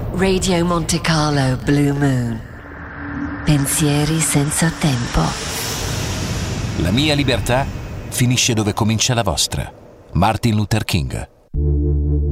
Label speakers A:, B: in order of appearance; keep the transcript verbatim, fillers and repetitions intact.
A: Radio Monte Carlo Blue Moon. Pensieri senza tempo.
B: La mia libertà finisce dove comincia la vostra. Martin Luther King.